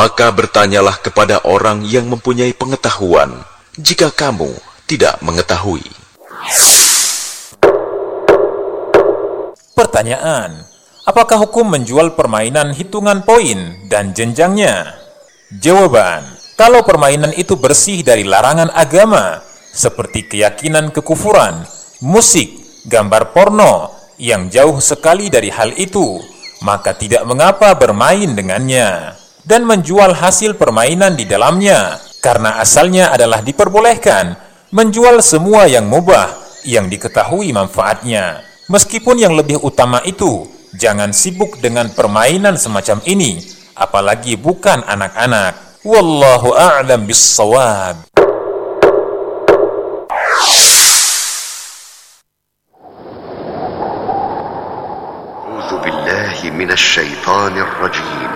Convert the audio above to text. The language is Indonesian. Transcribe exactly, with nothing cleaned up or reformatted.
Maka bertanyalah kepada orang yang mempunyai pengetahuan, jika kamu tidak mengetahui. Pertanyaan: apakah hukum menjual permainan hitungan poin dan jenjangnya? Jawaban: kalau permainan itu bersih dari larangan agama, seperti keyakinan kekufuran, musik, gambar porno, yang jauh sekali dari hal itu, maka tidak mengapa bermain dengannya dan menjual hasil permainan di dalamnya, karena asalnya adalah diperbolehkan menjual semua yang mubah yang diketahui manfaatnya. Meskipun yang lebih utama itu, jangan sibuk dengan permainan semacam ini, apalagi bukan anak-anak. Wallahu a'lam bis-shawab. أعوذ بالله من الشيطان الرجيم